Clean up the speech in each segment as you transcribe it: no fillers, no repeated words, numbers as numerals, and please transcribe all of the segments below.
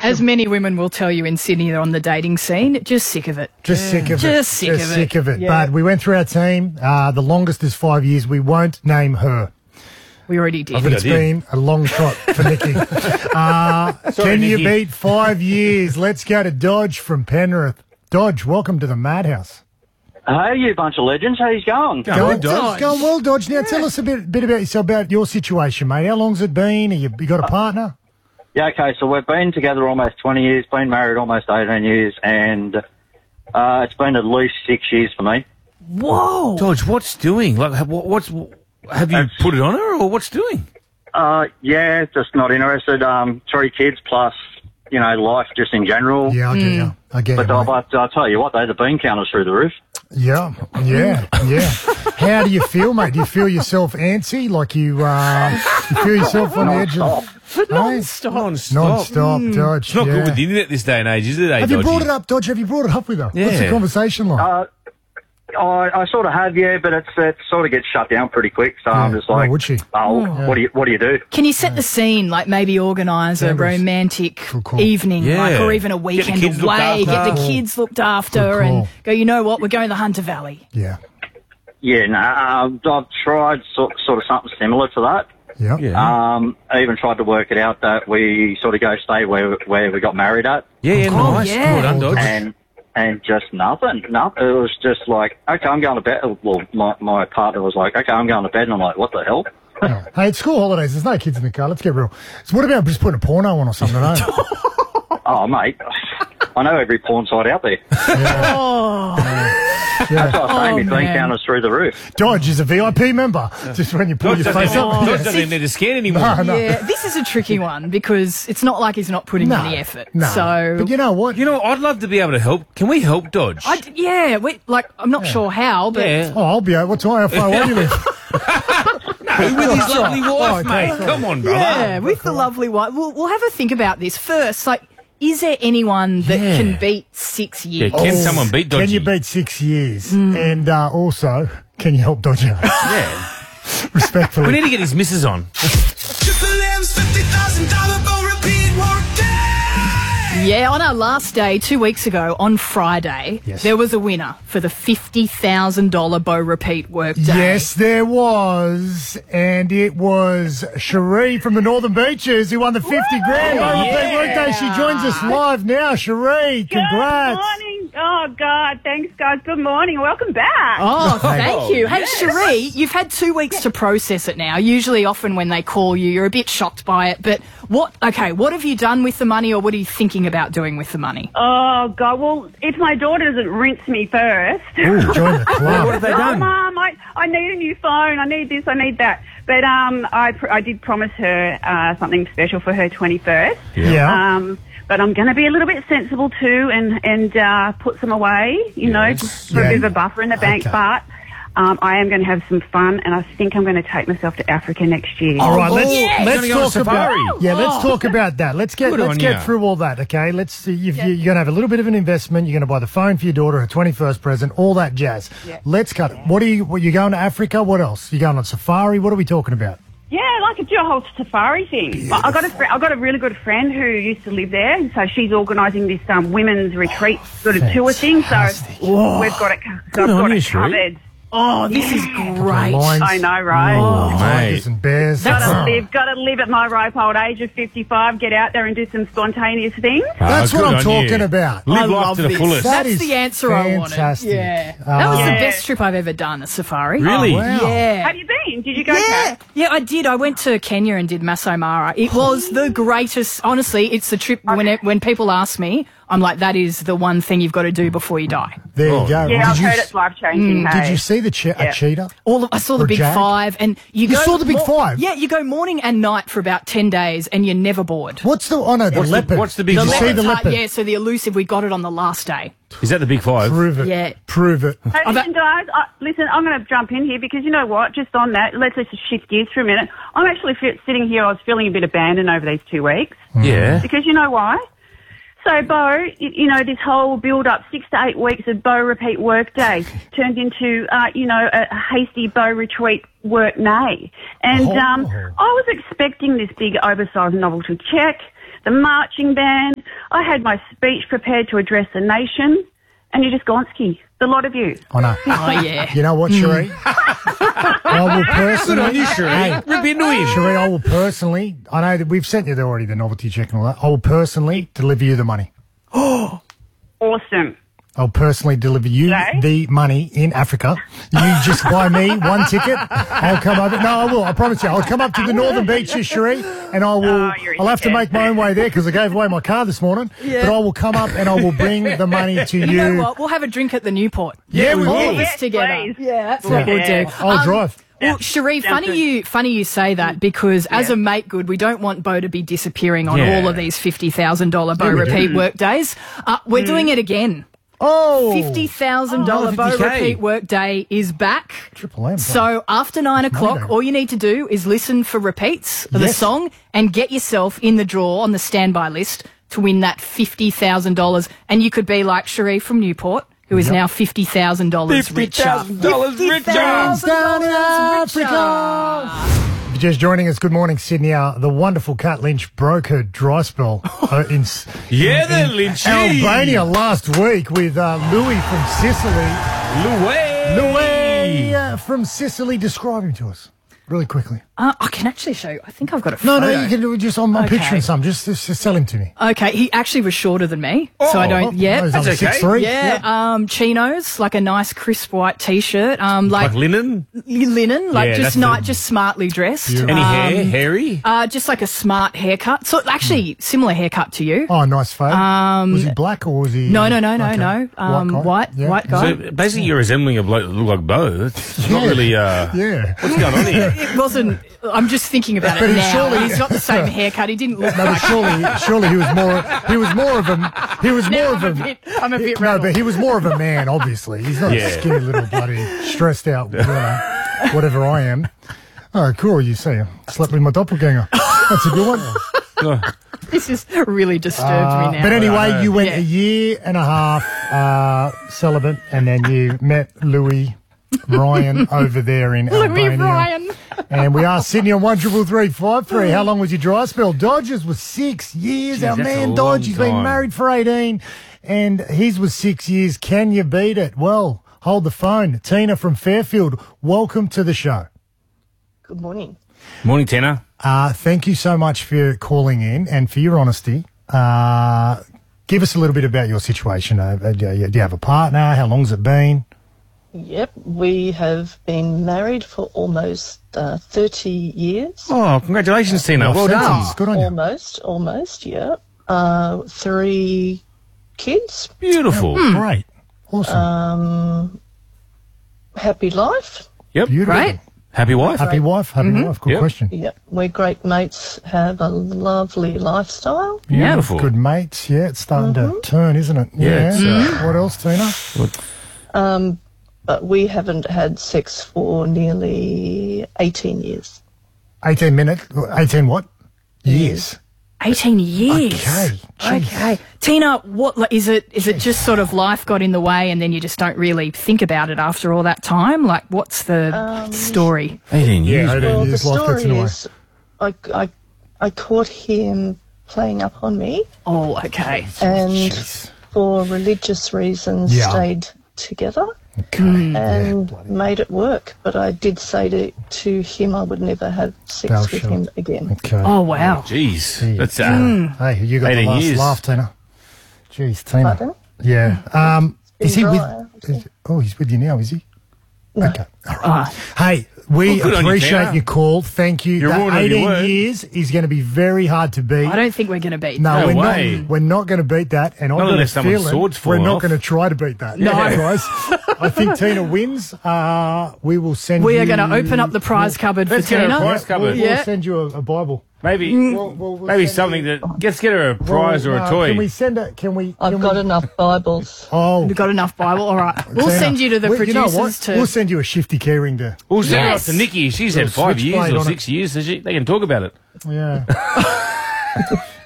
As many women will tell you in Sydney, they're on the dating scene. Just sick of it. Just sick of it. Just sick of it. Yeah. But we went through our team. The longest is 5 years. We won't name her. We already did. It's been a long shot for Nikki. Can you beat 5 years? Let's go to Dodge from Penrith. Dodge, welcome to the Madhouse. Hey, you bunch of legends. How's it going? Going, Dodge. Going well, Dodge. Now, tell us a bit about yourself, about your situation, mate. How long's it been? You got a partner? Yeah, okay, so we've been together almost 20 years, been married almost 18 years, and it's been at least 6 years for me. Whoa! Dodge, what's doing? Like, have you put it on her, or what's doing? Yeah, just not interested. 3 kids plus, life just in general. Yeah, I get it. But I'll tell you what, the bean counter's through the roof. Yeah. How do you feel, mate? Do you feel yourself antsy? Like you feel yourself on the edge of... Non-stop, Dodge. It's not good with the internet this day and age, is it, Have you brought it up, Dodge? Have you brought it up with her? Yeah. What's the conversation like? I sort of have, but it sort of gets shut down pretty quick. So I'm just like, would she? What do you do? Can you set the scene, like maybe organise a romantic evening, or even a weekend away, get the kids looked after, and go, you know what, we're going to the Hunter Valley. Yeah. Yeah, I've tried sort of something similar to that. Yeah. I even tried to work it out that we sort of go stay where we got married at. Yeah, nice. Well done, Dodge. And just nothing. It was just like, okay, I'm going to bed. Well, my partner was like, okay, I'm going to bed. And I'm like, what the hell? Hey, it's school holidays. There's no kids in the car. Let's get real. So what about just putting a porno on or something? Oh, mate. I know every porn site out there. That's what I'm saying. My bean counter's through the roof. Dodge is a VIP member. Just when you pull your face up. Dodge doesn't even need to scan anymore. No. Yeah, this is a tricky one because it's not like he's not putting any effort. No. So, but you know what? I'd love to be able to help. Can we help Dodge? I'm not sure how, but... Yeah. Oh, I'll be out. What time? How far away do you live? With his lovely wife, mate. Come on, brother. Yeah, with the lovely wife. We'll have a think about this first. Like, is there anyone that can beat 6 years? Yeah, can someone beat Dodgy? Can you beat 6 years? And also, can you help Dodgy? Yeah. Respectfully. We need to get his missus on. Triple M's $50,000 Bo repeat work day. Yeah, on our last day, 2 weeks ago, on Friday, there was a winner for the $50,000 Bo repeat work day. Yes, there was. And it was Cherie from the Northern Beaches who won the 50 grand Bo repeat work day. She joins us live now. Cherie, congrats. Good morning. Oh, God. Thanks, guys. Good morning. Welcome back. Oh, thank you. Hey, Cherie, you've had 2 weeks to process it now. Usually, often when they call you, you're a bit shocked by it. But what have you done with the money, or what are you thinking about doing with the money? Oh, God. Well, if my daughter doesn't rinse me first. Ooh, join the club. What have they done? Mum, I need a new phone. I need this. I need that. But I did promise her something special for her 21st. Yeah. But I'm going to be a little bit sensible too and put some away, just for a bit of a buffer in the bank. But I am going to have some fun, and I think I'm going to take myself to Africa next year. All right, let's talk about let's talk about that. Let's get through all that, okay? Let's see. You're going to have a little bit of an investment. You're going to buy the phone for your daughter, her 21st present, all that jazz. Yeah. Let's cut it. What are you going to Africa? What else? You going on safari? What are we talking about? Yeah, I could do a whole safari thing. I've got a really good friend who used to live there, and so she's organising this women's retreat sort of tour thing. So we've got it covered. Oh, this is great. I know, right? Tigers and bears. Got to live at my ripe old age of 55, get out there and do some spontaneous things. That's what I'm talking about. Live life to the fullest. That's the answer I wanted. Yeah. That was the best trip I've ever done, a safari. Really? Oh, wow. Yeah. Have you been? Did you go? Yeah, I did. I went to Kenya and did Masai Mara. It was the greatest. Honestly, it's the trip when people ask me, I'm like, that is the one thing you've got to do before you die. There you go. Yeah, I've heard it's life-changing. Did you see a cheetah? I saw the Big Five. And you saw the Big Five? Yeah, you go morning and night for about 10 days and you're never bored. What's the leopard? What's the big Did you five? see the leopard? Yeah, so the elusive, we got it on the last day. Is that the Big Five? Prove it. Yeah. Prove it. Hey, listen, guys, I'm going to jump in here because you know what? Just on that, let's just shift gears for a minute. I'm actually sitting here, I was feeling a bit abandoned over these 2 weeks. Yeah. Because you know why? So, Bo, this whole build-up, 6 to 8 weeks of Bo repeat work day turned into, a hasty Bo retreat work nay. And I was expecting this big oversized novelty check, the marching band. I had my speech prepared to address the nation, and you're just gonski. The lot of you. I know. Oh, yeah. You know what, Cherie? I will personally... Good on you, Cherie. Hey, Rip into him. Cherie, I will personally... I know that we've sent you already the novelty check and all that. I will personally deliver you the money. Awesome. I'll personally deliver you the money in Africa. You just buy me one ticket. I'll come over. No, I will. I promise you. I'll come up to the Northern Beaches, Cherie, and I will. I'll have to make my own way there because I gave away my car this morning. Yeah. But I will come up and I will bring the money to you. You know what? We'll have a drink at the Newport. Yeah, we will. All of us together. Please. Yeah, that's what we'll do. I'll drive. Well, Cherie, funny you say that because as a make good, we don't want Bo to be disappearing on all of these $50,000 Bo repeat work days. We're doing it again. Oh, $50,000 Bo repeat work day is back. Triple M. So after 9 o'clock, all you need to do is listen for repeats of the song and get yourself in the draw on the standby list to win that $50,000. And you could be like Cherie from Newport, who is now $50,000 richer. $50,000 richer. Down in Africa. Just joining us, good morning, Sydney. The wonderful Kat Lynch broke her dry spell in Lynchy. Albania last week with Louis from Sicily. Louis from Sicily. Describe him to us really quickly. I can actually show you. I think I've got a No, photo. you can do it just on my picture and some. Just sell him to me. Okay, he actually was shorter than me, so I don't. Yeah, he's that's only okay. 6'3". Yeah, chinos, like a nice crisp white t-shirt, Like linen? linen, like Yeah, just that's just smartly dressed. Any hair? Hairy? Just like a smart haircut. So actually, similar haircut to you. Oh, nice fade. Was he black or was he? No. White guy. So basically, you're resembling a bloke that look like Bo. It's not really. Yeah. What's going on here? It wasn't. I'm just thinking about But it he's now. surely- He's got the same haircut. He didn't look No, but like. surely he was more of a. He was more of a. I'm a bit No, rattled. but he was more of a man. Obviously, he's not a skinny little bloody stressed out. Whatever I am. Oh, cool. You see, slept with my doppelganger. That's a good one. This has really disturbed me now. But anyway, you went a year and a half celibate, and then you met Louis Ryan over there in Albania. Louis Ryan. And we asked Sydney on 13353, how long was your dry spell? Dodgers was 6 years. Jeez, Our that's a man long Dodge, he's been time. married for 18, and his was 6 years. Can you beat it? Well, hold the phone. Tina from Fairfield, welcome to the show. Good morning. Morning, Tina. Thank you so much for calling in and for your honesty. Give us a little bit about your situation. Do you have a partner? How long's it been? Yep, we have been married for almost 30 years. Oh, congratulations, Tina. Well done. Good on you. Almost, yeah. 3 kids, Beautiful. Great. Awesome. happy life. Yep. Beautiful. Right? Happy wife? Happy wife. Good Yep. question. Yep, we're great mates, have a lovely lifestyle. Beautiful. Good mates. Yeah, it's starting to turn, isn't it? Yeah, it's, What else, Tina? But we haven't had sex for nearly 18 years. 18 minutes. 18 what? Years. 18 years. Okay. Okay. Tina, what is it? Is it just sort of life got in the way and then you just don't really think about it after all that time? Like, what's the story? 18 years. Yeah, 18 Well, the years, life gets in the way. story is I caught him playing up on me Oh, okay. and for religious reasons stayed together. Okay. And made it work. But I did say to him I would never have sex Thou with shalt. him again. Okay. Oh, wow. Jeez. That's, Hey, you got the 18 last years. laugh, Tina. Jeez, Tina. Pardon? Yeah. Is he with? dry, He's with you now, is he? No. Okay. All right. Hey, we Well, good on you, appreciate Tina. your call. Thank you. You're a That woman of your 18 word. years is going to be very hard to beat. I don't think we're going to beat. No, No we're way. not. We're not going to beat that, and I've got a unless someone's feeling sword's we're fallen not off. going to try to beat that. No. guys. I think Tina wins. We will send. We you, are going to open up the prize cupboard for Let's get her a Tina. prize cupboard. We'll Yeah. send you a Bible. Maybe We'll maybe send something you- that... Let's get her a prize or a toy. Can we send it? Can we? I've got enough Bibles. Oh, We've got enough Bible. All right. We'll Tina, send you to the you know what? producers to. We'll send you a shifty keyring to. We'll send it Yes. out to Nikki. She's had Little 5 years switchblade or on 6 years. So they can talk about it. Yeah.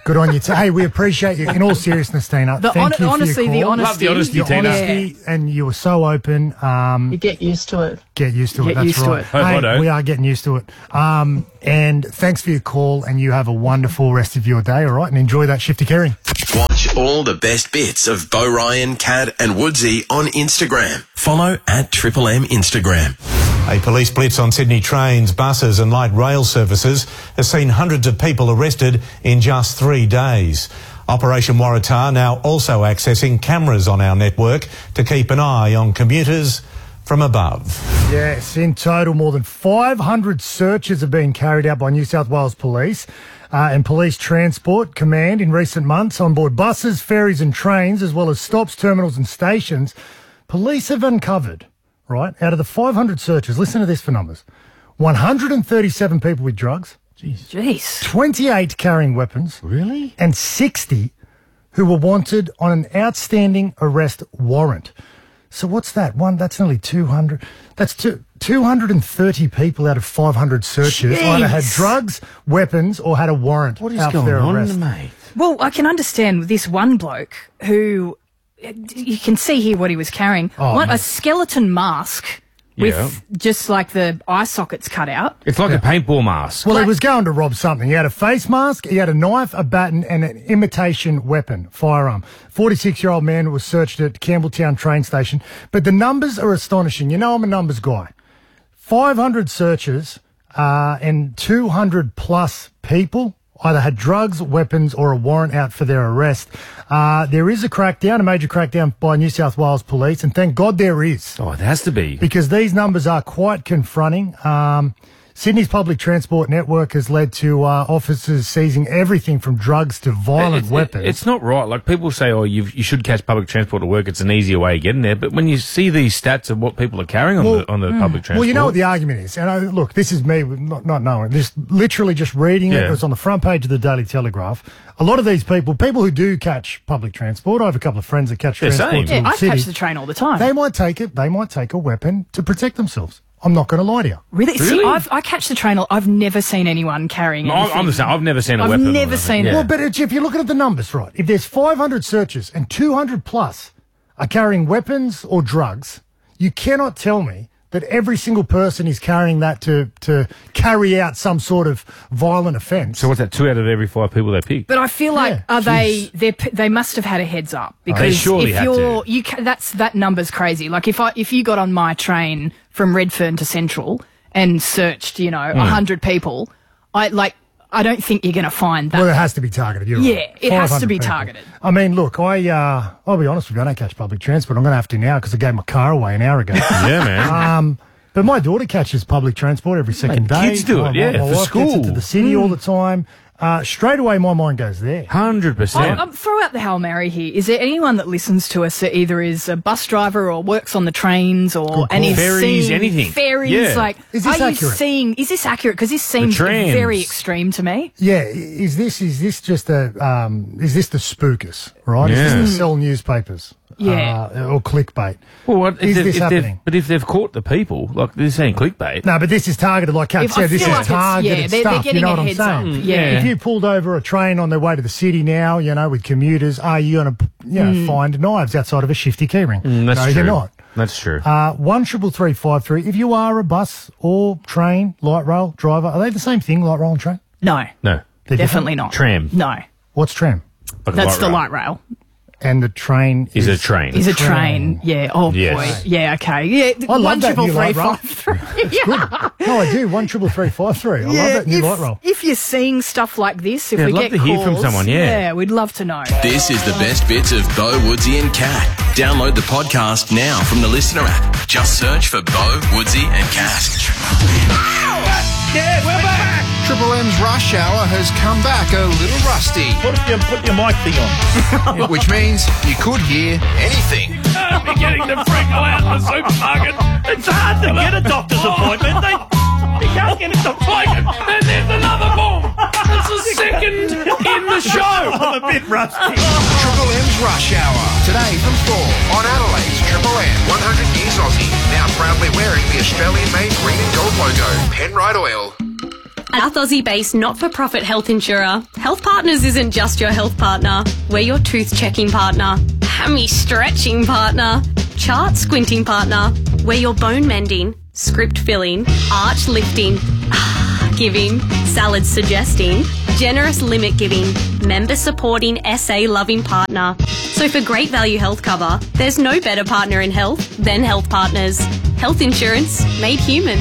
Good on you. Hey, we appreciate you. In all seriousness, Tina, thank you honestly, for your call. Love the honesty, Tina. Honesty, and you were so open. You get used to it. Get used to it. That's right. Hey, we are getting used to it. And thanks for your call, and you have a wonderful rest of your day, all right? And enjoy that shift to caring. Watch all the best bits of Bo Ryan, Kat and Woodsy on Instagram. Follow @Triple M Instagram. A police blitz on Sydney trains, buses and light rail services has seen hundreds of people arrested in just 3 days. Operation Waratah now also accessing cameras on our network to keep an eye on commuters from above. Yes, in total, more than 500 searches have been carried out by New South Wales Police and Police Transport Command in recent months on board buses, ferries and trains, as well as stops, terminals and stations. Police have uncovered, right, out of the 500 searches, listen to this for numbers, 137 people with drugs. Jeez. 28 carrying weapons. Really? And 60 who were wanted on an outstanding arrest warrant. So what's that? That's nearly 200. That's 230 people out of 500 searches either had drugs, weapons, or had a warrant. What is out going for their on, arrest. mate? Well, I can understand this one bloke who, you can see here what he was carrying. A skeleton mask with just like the eye sockets cut out. It's like a paintball mask. Well, he was going to rob something. He had a face mask, he had a knife, a baton, and an imitation weapon, firearm. 46-year-old man was searched at Campbelltown train station. But the numbers are astonishing. You know I'm a numbers guy. 500 searches and 200 plus people either had drugs, weapons, or a warrant out for their arrest. There is a major crackdown by New South Wales Police, and thank God there is. Oh, it has to be. Because these numbers are quite confronting. Sydney's public transport network has led to officers seizing everything from drugs to violent weapons. It's not right. Like, people say, you should catch public transport to work. It's an easier way of getting there. But when you see these stats of what people are carrying on the public transport... Well, you know what the argument is. And look, this is me not knowing. Just literally just reading it. It was on the front page of the Daily Telegraph. A lot of these people who do catch public transport, I have a couple of friends that catch transport. Yeah, I catch the train all the time. They might take a weapon to protect themselves. I'm not going to lie to you. Really? See, I catch the train. I've never seen anyone carrying anything. I'm the same. I've never seen a weapon. I've never seen it. Well, but if you're looking at the numbers, right, if there's 500 searches and 200 plus are carrying weapons or drugs, you cannot tell me that every single person is carrying that to carry out some sort of violent offence. So what's that, 2 out of every 5 people they pick? But I feel like they must have had a heads up, because they surely if that number's crazy. Like if you got on my train from Redfern to Central and searced, 100 people, I don't think you're going to find that. Well, it has to be targeted. You're right. It has to be people. Targeted. I mean, look, I'll be honest with you, I don't catch public transport. I'm going to have to now because I gave my car away an hour ago. Yeah, man. But my daughter catches public transport every second day. Kids do it, my for wife school. gets into the city all the time. Straight away, my mind goes there. 100%. Throw out the Hail Mary here. Is there anyone that listens to us that either is a bus driver or works on the trains or is ferries, seeing anything? Ferries, Yeah. Is this accurate? Is this accurate? Because this seems very extreme to me. Yeah, is this just is this the spookus, right? Yeah. Is this the sell newspapers? Or clickbait? Well, is this happening? But if they've caught the people, like they're saying clickbait. No, but this is targeted, like Kat said, this is targeted stuff. They're getting you know a what heads I'm saying? up. Yeah. If you pulled over a train on their way to the city now, with commuters, are you going to find knives outside of a shifty keyring? That's no, true. you're not. That's true. 13353. If you are a bus or train, light rail driver, are they the same thing, light rail and train? No. No. They're Definitely different? not. Tram. No. What's tram? Like That's the light rail. And the train is a train. Is a train. Yeah. Oh, yes. boy. Yeah, okay. Yeah. I love that new light rail. 13353. It's good. No, I do. 13353. I love that new light rail. If you're seeing stuff like this, if I'd we love get to calls, hear from someone, yeah, we'd love to know. This is the best bits of Bo, Woodsy and Kat. Download the podcast now from the Listener app. Just search for Bo, Woodsy and Kat. Yeah, we're back. Triple M's Rush Hour has come back a little rusty. Put your mic thing on. Which means you could hear anything. Be getting the freckle out of the supermarket. It's hard to get a doctor's appointment. You can't get a doctor's appointment. And there's another bomb. It's the second in the show. I'm a bit rusty. Triple M's Rush Hour. Today from 4 on Adelaide's Triple M. 100 years Aussie. Now proudly wearing the Australian-made green and gold logo. Penrite Oil. South Aussie-based not-for-profit health insurer, Health Partners isn't just your health partner. We're your tooth-checking partner, hammy-stretching partner, chart-squinting partner. We're your bone-mending, script-filling, arch-lifting, giving, salad-suggesting, generous limit-giving, member-supporting, SA-loving partner. So for great value health cover, there's no better partner in health than Health Partners. Health insurance made human.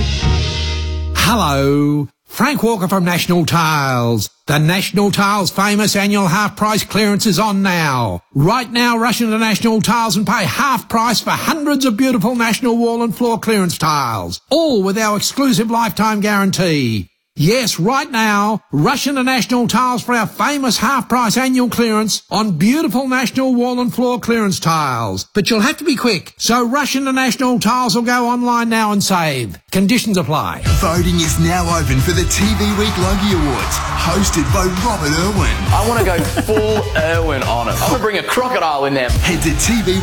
Hello, Frank Walker from National Tiles. The National Tiles famous annual half price clearance is on now. Right now, rush into National Tiles and pay half price for hundreds of beautiful national wall and floor clearance tiles, all with our exclusive lifetime guarantee. Yes, right now, rush into National Tiles for our famous half-price annual clearance on beautiful national wall and floor clearance tiles. But you'll have to be quick, so rush into National Tiles or go online now and save. Conditions apply. Voting is now open for the TV Week Logie Awards, hosted by Robert Irwin. I want to go full Irwin on it. I want to bring a crocodile in there. Head to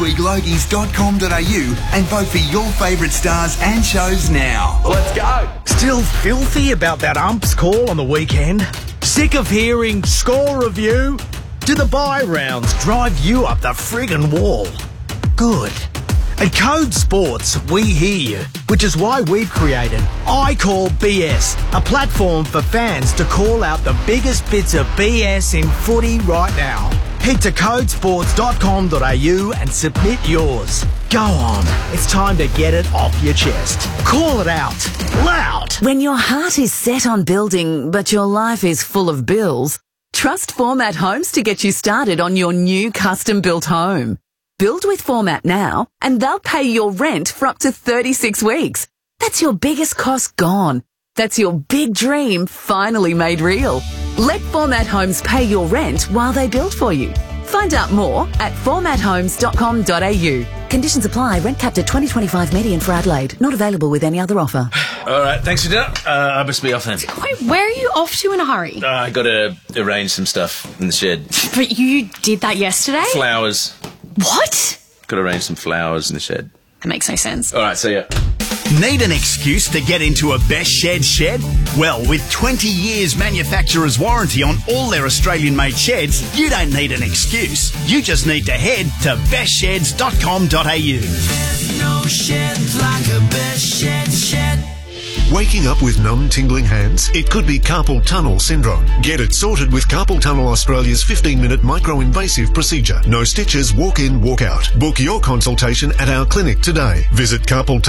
tvweeklogies.com.au and vote for your favourite stars and shows now. Let's go. Still filthy about that ump's call on the weekend? Sick of hearing score review? Do the bye rounds drive you up the friggin' wall? Good. At Code Sports, we hear you, which is why we've created I Call BS, a platform for fans to call out the biggest bits of BS in footy right now. Head to codesports.com.au and submit yours. Go on, it's time to get it off your chest. Call it out, loud. When your heart is set on building, but your life is full of bills, trust Format Homes to get you started on your new custom-built home. Build with Format now, and they'll pay your rent for up to 36 weeks. That's your biggest cost gone. That's your big dream finally made real. Let Format Homes pay your rent while they build for you. Find out more at formathomes.com.au. Conditions apply. Rent capped at 2025 median for Adelaide. Not available with any other offer. All right, thanks for dinner. I must be off then. Wait, where are you off to in a hurry? I got to arrange some stuff in the shed. But you did that yesterday? Flowers. What? Got to arrange some flowers in the shed. That makes no sense. All right, see ya. Need an excuse to get into a Best shed? Well, with 20 years manufacturer's warranty on all their Australian-made sheds, you don't need an excuse. You just need to head to bestsheds.com.au. There's no shed like a Best shed. Waking up with numb, tingling hands? It could be carpal tunnel syndrome. Get it sorted with Carpal Tunnel Australia's 15-minute micro-invasive procedure. No stitches, walk in, walk out. Book your consultation at our clinic today. Visit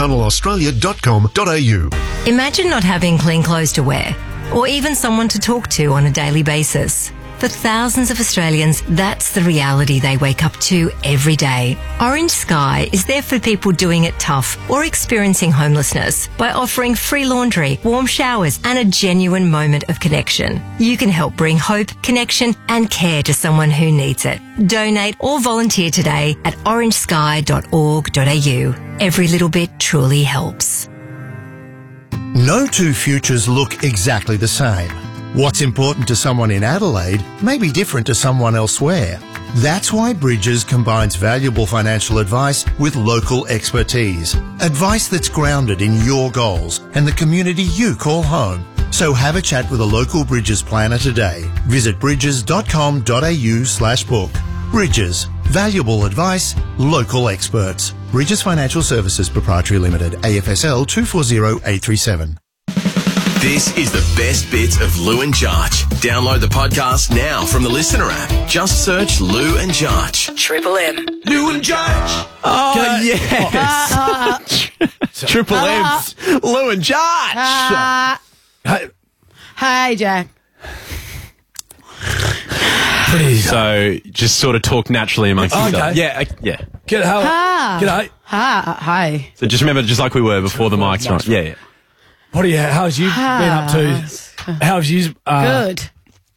carpaltunnelaustralia.com.au. Imagine not having clean clothes to wear, or even someone to talk to on a daily basis. For thousands of Australians, that's the reality they wake up to every day. Orange Sky is there for people doing it tough or experiencing homelessness by offering free laundry, warm showers, and a genuine moment of connection. You can help bring hope, connection, and care to someone who needs it. Donate or volunteer today at orangesky.org.au. Every little bit truly helps. No two futures look exactly the same. What's important to someone in Adelaide may be different to someone elsewhere. That's why Bridges combines valuable financial advice with local expertise. Advice that's grounded in your goals and the community you call home. So have a chat with a local Bridges planner today. Visit bridges.com.au/book. Bridges. Valuable advice, local experts. Bridges Financial Services Proprietary Limited, AFSL 240837. This is the best bits of Lou and Jarch. Download the podcast now from the Listener app. Just search Lou and Jarch. Triple M. Lou and Jarch. Oh, yes. Triple M's. Lou and Jarch. Hey, Jack. So just sort of talk naturally amongst yourself. Yeah. G'day. Hi. So just remember, just like we were before the mics, right? Yeah. How's you been up to? How's you? Good.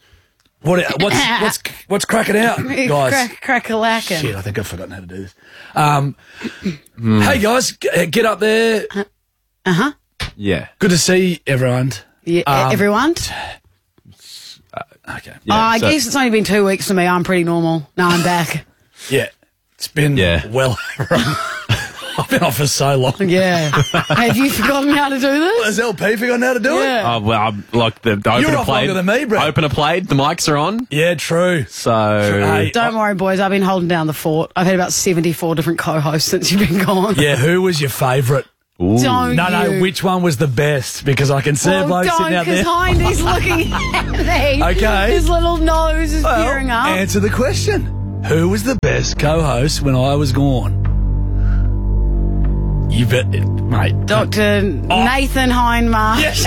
What's cracking out, guys? Crack-a-lackin'. Shit, I think I've forgotten how to do this. Hey guys, get up there. Yeah. Good to see everyone. Yeah, everyone. Okay. Yeah, I guess it's only been 2 weeks for me. I'm pretty normal. No, I'm back. Yeah, it's been well over a been off for so long. Yeah. Have you forgotten how to do this? Has LP forgotten how to do it? Yeah. Oh, well, like the opener You're off played. longer than me, Brett. Opener played. The mics are on. Yeah, true. So Hey, Don't worry, boys. I've been holding down the fort. I've had about 74 different co-hosts since you've been gone. yeah, who was your favourite? Don't No, you? which one was the best? Because I can see a bloke sitting out there. because Hindy's looking at me. Okay. His little nose is peering up. Answer the question. Who was the best co-host when I was gone? You bet, mate. Dr. Nathan Hindmarsh.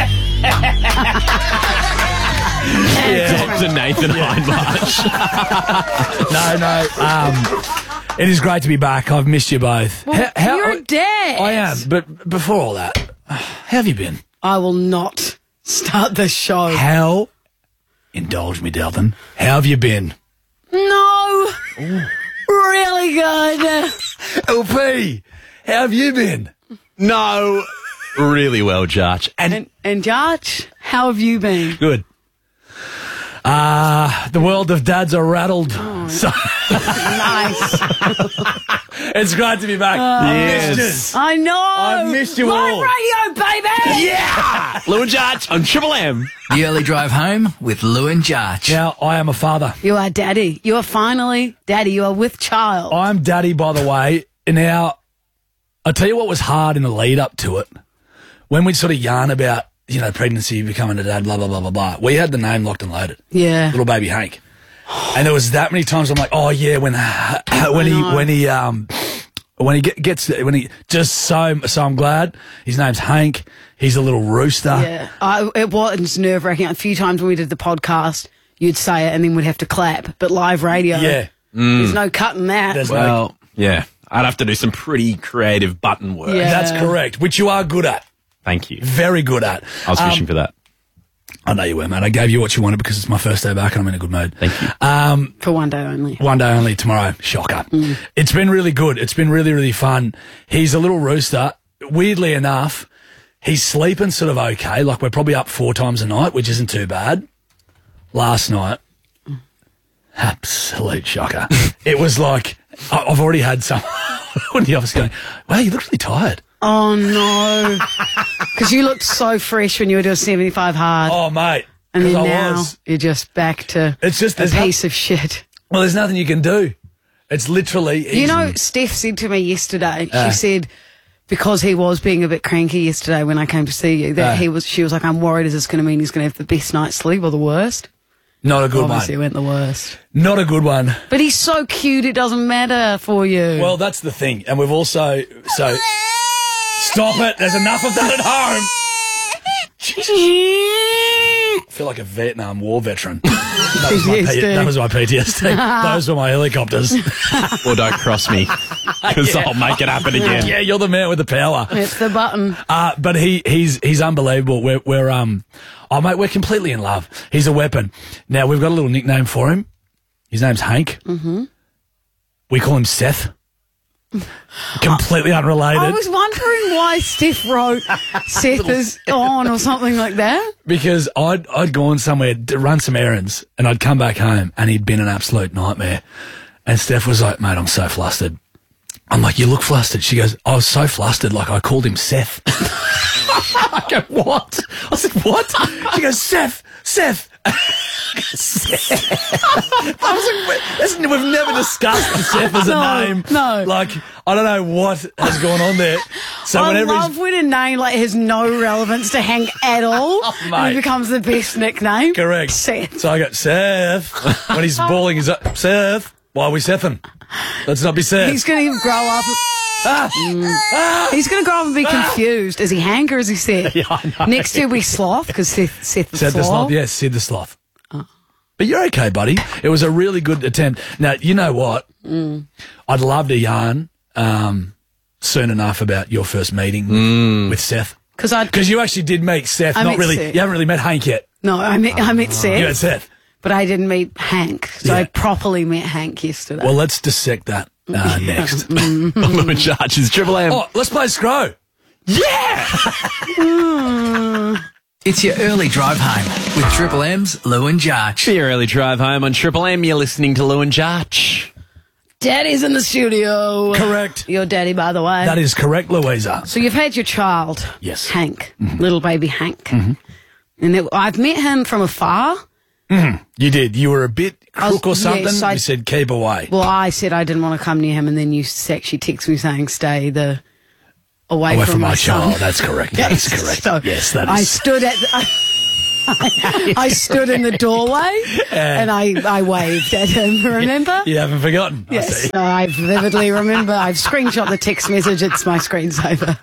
Dr. Nathan Hindmarsh. No. It is great to be back. I've missed you both. Well, you're a dad. I am, but before all that, how have you been? I will not start the show. How, indulge me, Delton, how have you been? No. Really good. LP, how have you been? No. Really well, Judge. And Judge, how have you been? Good. The world of dads are rattled. So Nice. it's great to be back. Yes. I know. I've missed you Live all. radio, baby. Yeah! Lou and Judge on Triple M. The early drive home with Lou and Jarch. Now, I am a father. You are daddy. You are finally daddy. You are with child. I'm daddy, by the way. Now, I'll tell you what was hard in the lead up to it. When we'd sort of yarn about, pregnancy, becoming a dad, blah, blah, blah, blah, blah. We had the name locked and loaded. Yeah. Little baby Hank. And there was that many times I'm like, oh yeah, when he just so I'm glad his name's Hank. He's a little rooster. Yeah. It was nerve-wracking. A few times when we did the podcast, you'd say it and then we'd have to clap. But live radio, there's no cutting that. Well, yeah. I'd have to do some pretty creative button work. Yeah. That's correct, which you are good at. Thank you. Very good at. I was fishing for that. I know you were, man. I gave you what you wanted because it's my first day back and I'm in a good mood. Thank you. For one day only. One day only tomorrow. Shocker. It's been really good. It's been really, really fun. He's a little rooster. Weirdly enough, he's sleeping sort of okay. Like we're probably up 4 times a night, which isn't too bad. Last night, absolute shocker. It was like, I've already had someone in the office going, wow, you look really tired. Oh, no. Because you looked so fresh when you were doing 75 hard. Oh, mate. And then I now was. you're just back to It's just a piece of shit. Well, there's nothing you can do. It's literally easy. You know, Steph said to me yesterday, she said, because he was being a bit cranky yesterday when I came to see you, that she was like, I'm worried, is this going to mean he's going to have the best night's sleep or the worst? Not a good Obviously, one. it went the worst. Not a good one. But he's so cute, it doesn't matter for you. Well, that's the thing. And we've also... Stop it. There's enough of that at home. I feel like a Vietnam War veteran. That was my PTSD. Those were my helicopters. Or don't cross me, because I'll make it happen again. Yeah, you're the man with the power. It's the button. But he's unbelievable. We're completely in love. He's a weapon. Now, we've got a little nickname for him. His name's Hank. Mm-hmm. We call him Seth. Completely unrelated. I was wondering why Steph wrote Seth is on or something like that. Because I'd gone somewhere to run some errands and I'd come back home and he'd been an absolute nightmare. And Steph was like, mate, I'm so flustered. I'm like, you look flustered. She goes, I was so flustered, like I called him Seth. I go, what? I said, what? She goes, Seth. I was like, we've never discussed Seth as a name. No. Like, I don't know what has gone on there. So I whenever love when a name has no relevance to Hank at all. And it becomes the best nickname. Correct. Seth. So I go, Seth. When he's bawling, he's like, Seth. Why are we Sething? Let's not be Seth. He's going to grow up. He's going to grow up and be confused. Is he Hank or is he Seth? Yeah, I know. Next year we Sloth because Seth the Sloth. Yes, Sid the Sloth. But you're okay, buddy. It was a really good attempt. Now, you know what? I'd love to yarn soon enough about your first meeting with Seth. Because you actually did meet Seth. Seth. You haven't really met Hank yet. No, I met Seth. You met Seth. But I didn't meet Hank. So I properly met Hank yesterday. Well, let's dissect that next. Lou and Jarch is Triple M. Oh, let's play Scro. Yeah! It's your early drive home with Triple M's Lou and Jarch. For your early drive home on Triple M, you're listening to Lou and Jarch. Daddy's in the studio. Correct. Your daddy, by the way. That is correct, Louisa. So you've had your child. Yes. Hank. Little baby Hank. And I've met him from afar. You did. You were a bit crook or something. yes, You said keep away. Well, I said I didn't want to come near him, and then you actually text me saying stay away from my child. son. That's correct. That is correct. So yes, that is. I stood at... I stood in the doorway and I waved at him, remember? You haven't forgotten. Yes, I vividly remember. I've screenshot the text message. It's my screensaver.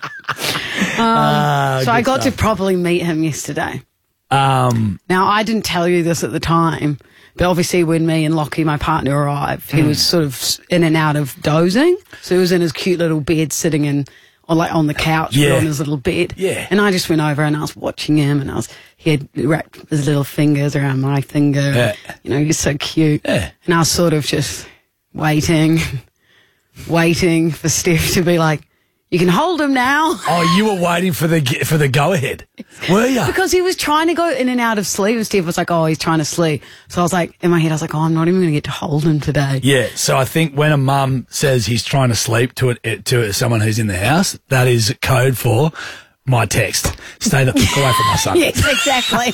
So I got to properly meet him yesterday. Now, I didn't tell you this at the time, but obviously when me and Lockie, my partner, arrived, he was sort of in and out of dozing. So he was in his cute little bed sitting on the couch, but on his little bed. Yeah. And I just went over and I was watching him, and he had wrapped his little fingers around my finger. Yeah. You know, he's so cute. Yeah. And I was sort of just waiting for Steph to be like, you can hold him now. Oh, you were waiting for the go-ahead, were you? Because he was trying to go in and out of sleep, and Steph was like, oh, he's trying to sleep. So I was like, in my head, I was like, oh, I'm not even going to get to hold him today. Yeah, so I think when a mum says he's trying to sleep to someone who's in the house, that is code for my text. Stay the fuck away from my son. Yes, exactly.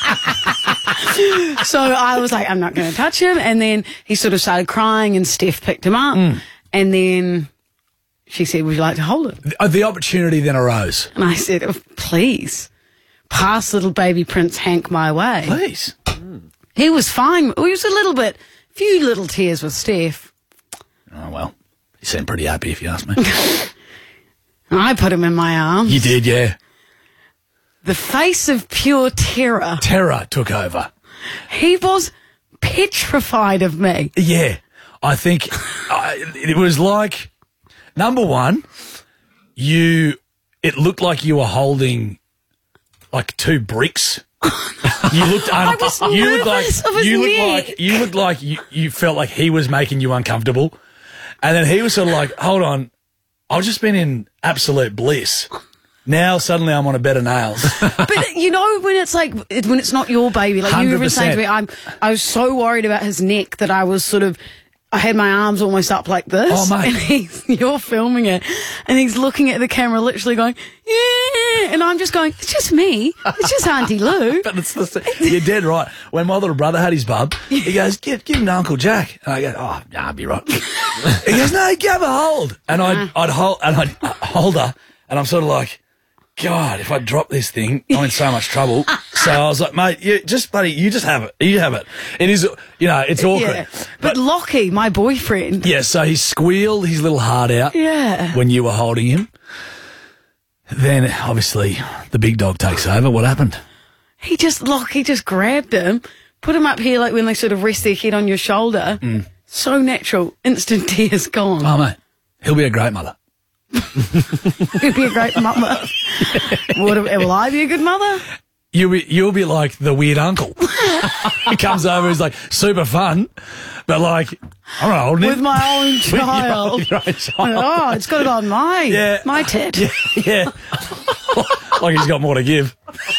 So I was like, I'm not going to touch him. And then he sort of started crying, and Steph picked him up. And then she said, would you like to hold him? The opportunity then arose. And I said, oh, please, pass little baby Prince Hank my way. Please. He was fine. He was a few little tears with Steph. Oh, well, he seemed pretty happy if you ask me. And I put him in my arms. You did, yeah. The face of pure terror. Terror took over. He was petrified of me. Yeah. I think it was like, number one, it looked like you were holding like two bricks. You looked I was nervous of his neck. You looked like you felt like he was making you uncomfortable. And then he was sort of like, hold on, I've just been in absolute bliss. Now suddenly I'm on a bed of nails. But you know when it's not your baby, like 100%. You were saying to me, I was so worried about his neck that I was I had my arms almost up like this. Oh, mate. And you're filming it, and he's looking at the camera literally going, yeah. And I'm just going, it's just me. It's just Auntie Lou. But you're dead right. When my little brother had his bub, he goes, give him to Uncle Jack. And I go, oh, nah, I'll be right. He goes, no, give her a hold. And I'd hold her, and I'm sort of like, God, if I drop this thing, I'm in so much trouble. So I was like, mate, you just have it. You have it. It is, it's awkward. Yeah. But Lockie, my boyfriend. Yeah, so he squealed his little heart out when you were holding him. Then, obviously, the big dog takes over. What happened? Lockie just grabbed him, put him up here like when they sort of rest their head on your shoulder. So natural. Instant tears gone. Oh, mate, he'll be a great mother. He'll be a great mother. Will I be a good mother? You'll be like the weird uncle. He comes over, he's like super fun, but like I'm not holding with him. my own child. Your own child. Oh, it's got to go on my tit. Yeah. Like he's got more to give.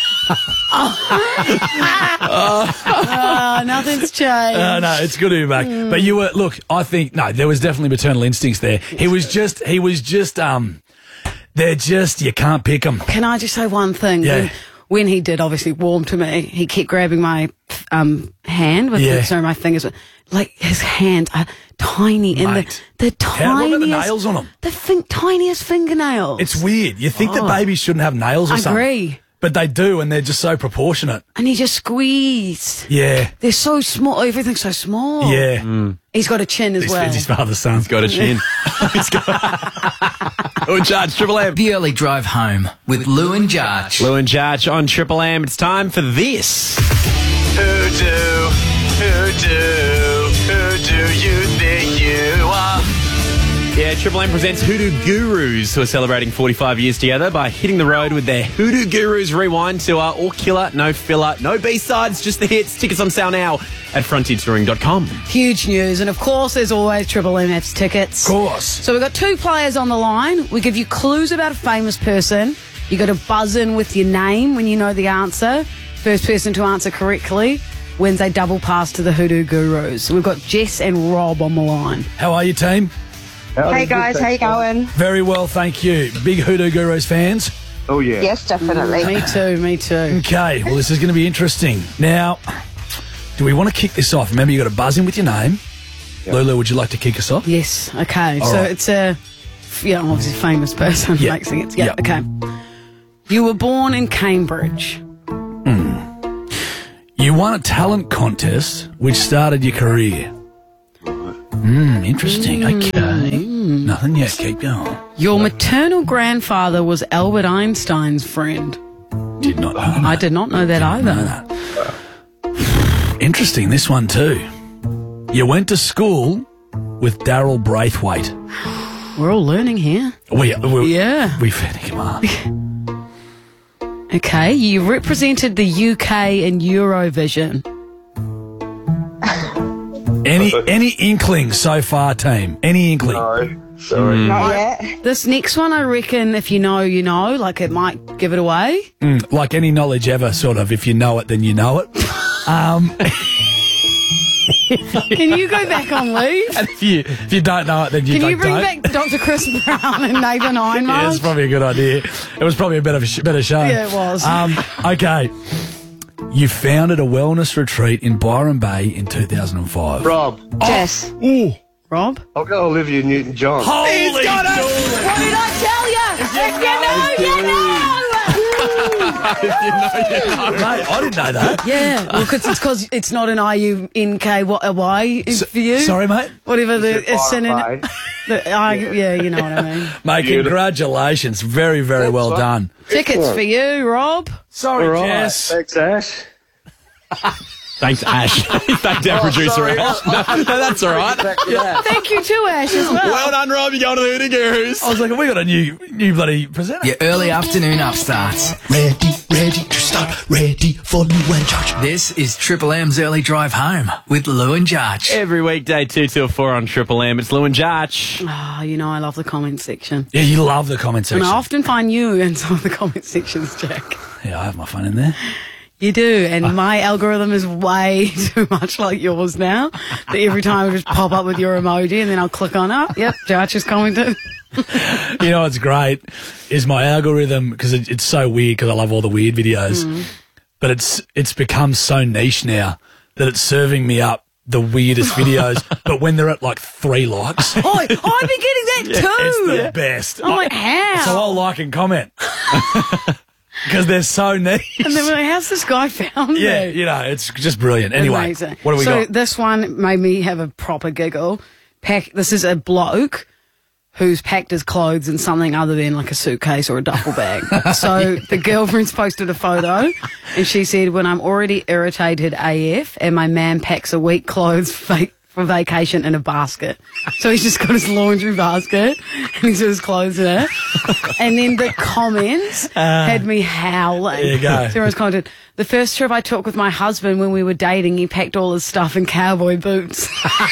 Nothing's changed. No, it's good to be back. But you were, I think, there was definitely maternal instincts there. He was just, they're just, you can't pick them. Can I just say one thing? Yeah. When he did obviously warm to me, he kept grabbing my hand with my fingers. Like his hands are tiny and the tiniest. What about the nails on them? The tiniest fingernails. It's weird. You think that babies shouldn't have nails or something. I agree. But they do, and they're just so proportionate. And he just squeezed. Yeah. They're so small. Everything's so small. Yeah. He's got a chin as well. His father's son. He's got a chin. Lou and Jarch, Triple M. The early drive home with Lou and Jarch. Lou and Jarch on Triple M. It's time for this. Who do you think you are? Yeah, Triple M presents Hoodoo Gurus, who are celebrating 45 years together by hitting the road with their Hoodoo Gurus Rewind Tour. All killer, no filler, no B-sides, just the hits. Tickets on sale now at frontiertouring.com. Huge news. And, of course, there's always Triple M has tickets. Of course. So we've got two players on the line. We give you clues about a famous person. You got to buzz in with your name when you know the answer. First person to answer correctly wins a double pass to the Hoodoo Gurus. We've got Jess and Rob on the line. How are you, team? Hey guys, how you going? Very well, thank you. Big Hoodoo Gurus fans? Oh yeah. Yes, definitely. Me too. Okay, well, this is going to be interesting. Now, do we want to kick this off? Remember, you got to buzz in with your name. Yep. Lulu, would you like to kick us off? Yes, okay. All so right. it's a, obviously famous person makes it. Yeah, okay. You were born in Cambridge. You won a talent contest which started your career. Interesting. Okay. Nothing yet. Keep going. Your maternal grandfather was Albert Einstein's friend. Did not know that. I did not know that either. Interesting, this one too. You went to school with Daryl Braithwaite. We're all learning here. We Yeah. fed him up. Okay, you represented the UK in Eurovision. Any inkling so far, team? Any inkling? No, sorry. Not yet. This next one, I reckon, if you know, you know. Like, it might give it away. Like any knowledge ever, sort of. If you know it, then you know it. Can you go back on leave? And if you don't know it, then you Can you don't. bring back Dr. Chris Brown and Nathan Einmark? Yeah, it's probably a good idea. It was probably a better show. Yeah, it was. Okay. You founded a wellness retreat in Byron Bay in 2005. Rob. Jess. Ooh. Rob? I'll go Olivia Newton-John. Holy He's got it! What did I tell you? If you know. Mate, I didn't know that. Yeah, well, it's because it's not an IUNKY for you. Sorry, mate. Whatever the synonym. Yeah, you know what I mean. Mate, congratulations. Very, very well done. Tickets for you, Rob. Sorry, All right. Jess. Thanks, Ash. Thanks, Ash. Thanks, our producer, sorry. Ash. No, that's all right. Thank you to Ash as well. Well done, Rob. You're going to the Hoodoo Gurus. I was like, have we got a new bloody presenter? Your early afternoon upstarts. Ready to start, ready for Lou and George. This is Triple M's Early Drive Home with Lou and George. Every weekday, 2 till 4 on Triple M. It's Lou and George. Oh, you know I love the comment section. Yeah, you love the comment section. And I often find you in some of the comment sections, Jack. Yeah, I have my fun in there. You do, and my algorithm is way too much like yours now. That every time I just pop up with your emoji and then I'll click on it. Yep, George is commenting. You know what's great is my algorithm, because it's so weird because I love all the weird videos, but it's become so niche now that it's serving me up the weirdest videos, but when they're at like 3 likes. Oh, I've been getting that too. It's the best. I'm like, how? So I'll like and comment. Because they're so niche. And then we're like, how's this guy found me? Yeah, you know, it's just brilliant. Anyway, Amazing. what do we got? So this one made me have a proper giggle. This is a bloke who's packed his clothes in something other than like a suitcase or a duffel bag. So the girlfriend's posted a photo and she said, when I'm already irritated AF and my man packs a week clothes for vacation in a basket. So he's just got his laundry basket and he's got his clothes in it. And then the comments had me howling. There you go. So everyone's commented, the first trip I took with my husband when we were dating, he packed all his stuff in cowboy boots.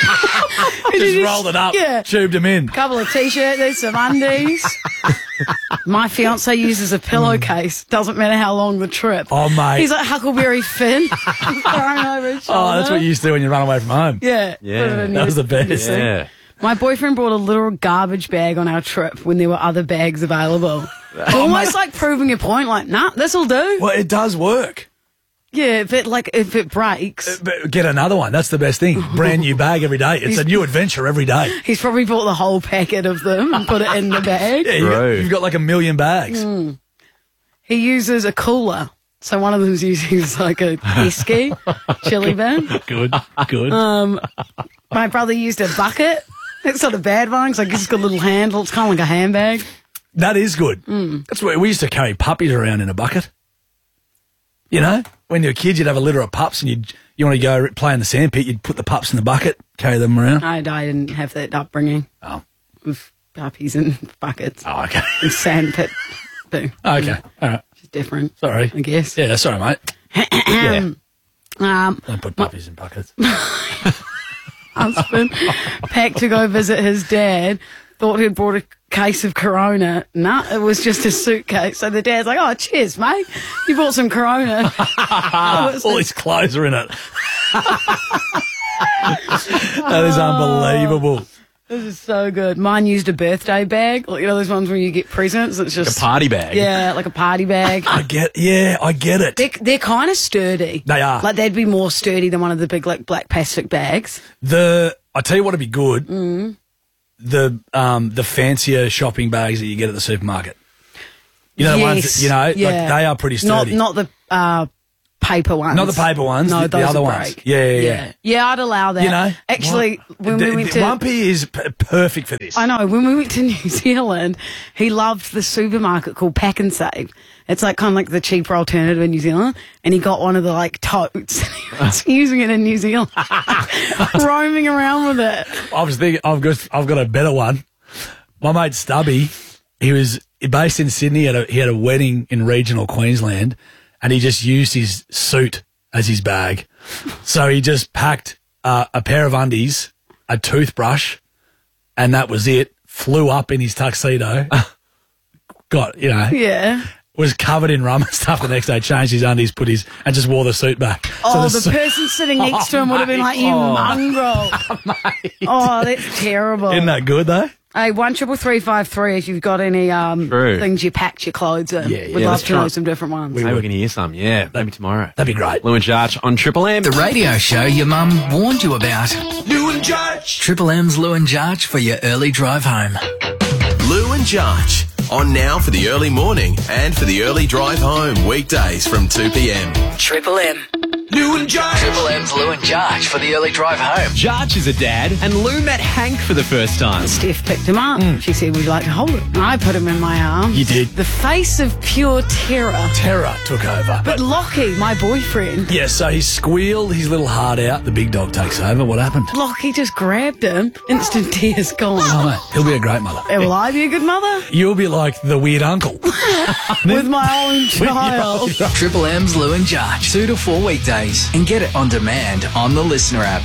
Just rolled it up, tubed him in. Couple of T-shirts, some undies. My fiance uses a pillowcase. Doesn't matter how long the trip. Oh, mate. He's like Huckleberry Finn. Thrown over his shoulder. Oh, that's what you used to do when you run away from home. Yeah. Yeah, that was the best. Yeah. My boyfriend brought a little garbage bag on our trip when there were other bags available. It's almost like proving your point, like, nah, this'll do. Well, it does work. Yeah, if it breaks. But get another one. That's the best thing. Brand new bag every day. It's a new adventure every day. He's probably bought the whole packet of them and put it in the bag. Yeah, you've got like 1 million bags. He uses a cooler. So one of them's using like a pesky chili bin. Good. My brother used a bucket. It's not a bad one because I guess it's got a little handle. It's kind of like a handbag. That is good. That's where we used to carry puppies around in a bucket. You know, when you were kids, you'd have a litter of pups and you want to go play in the sandpit, you'd put the pups in the bucket, carry them around. I didn't have that upbringing. Oh. With puppies in buckets. Oh, okay. And sandpit. Okay, all right. It's different. Sorry. I guess. Yeah, sorry, mate. Don't put puppies in buckets. Husband packed to go visit his dad. Thought he'd brought case of Corona. No, it was just a suitcase. So the dad's like, oh, cheers, mate. You bought some Corona. All his clothes are in it. That is unbelievable. This is so good. Mine used a birthday bag. Like, you know those ones where you get presents? It's just... a party bag. Yeah, like a party bag. I get it. They're kind of sturdy. They are. Like, they'd be more sturdy than one of the big, like, black plastic bags. I tell you what'd be good. The fancier shopping bags that you get at the supermarket. You know, the ones that, like, they are pretty sturdy. Not the paper ones. Not the paper ones. No, the other ones. Yeah. Yeah, I'd allow that. You know, actually, when we went to Lumpy is perfect for this. I know. When we went to New Zealand, he loved the supermarket called Pack and Save. It's like kind of like the cheaper alternative in New Zealand, and he got one of the like totes. He was using it in New Zealand, roaming around with it. I was thinking, I've got a better one. My mate Stubby, he was based in Sydney. He had a wedding in regional Queensland. And he just used his suit as his bag. So he just packed a pair of undies, a toothbrush, and that was it. Flew up in his tuxedo. Was covered in rum and stuff the next day, changed his undies, and just wore the suit back. Oh, the person sitting next to him would have been like, you mongrel. Oh, that's terrible. Isn't that good, though? Hey, 133353 if you've got any things you packed your clothes in. Yeah, We'd love to know some different ones. Maybe we can hear some, maybe tomorrow. That'd be great. Lou and Jarch on Triple M. The radio show your mum warned you about. Lou and Jarch. Triple M's Lou and Jarch for your early drive home. Lou and Jarch. On now for the early morning and for the early drive home. Weekdays from 2 p.m. Triple M. Lou and Jarch. Triple M's Lou and Jarch for the early drive home. Jarch is a dad, and Lou met Hank for the first time. Steph picked him up. She said, would you like to hold it? And I put him in my arms. You did. The face of pure terror. Terror took over. But Lockie, my boyfriend. Yeah, so he squealed his little heart out. The big dog takes over. What happened? Lockie just grabbed him. Instant tears gone. Oh, mate, he'll be a great mother. Will I be a good mother? You'll be like the weird uncle. With my own child. Triple M's Lou and Jarch. 2 to 4 weekdays. And get it on demand on the Listener app.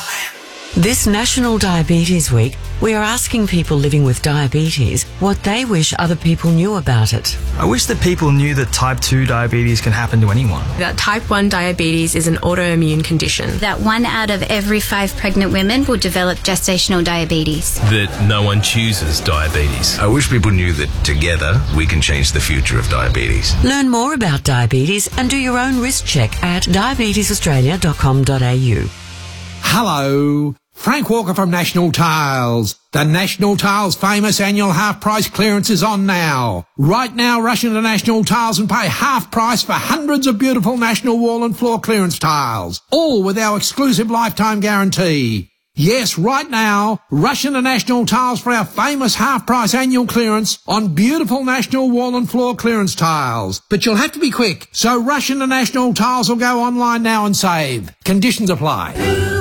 This National Diabetes Week, we are asking people living with diabetes what they wish other people knew about it. I wish that people knew that type 2 diabetes can happen to anyone. That type 1 diabetes is an autoimmune condition. That 1 out of every 5 pregnant women will develop gestational diabetes. That no one chooses diabetes. I wish people knew that together we can change the future of diabetes. Learn more about diabetes and do your own risk check at diabetesaustralia.com.au. Hello. Frank Walker from National Tiles. The National Tiles famous annual half price clearance is on now. Right now, rush into National Tiles and pay half price for hundreds of beautiful National wall and floor clearance tiles, all with our exclusive lifetime guarantee. Yes, right now, rush into National Tiles for our famous half price annual clearance on beautiful National wall and floor clearance tiles. But you'll have to be quick, so rush into National Tiles or go online now and save. Conditions apply.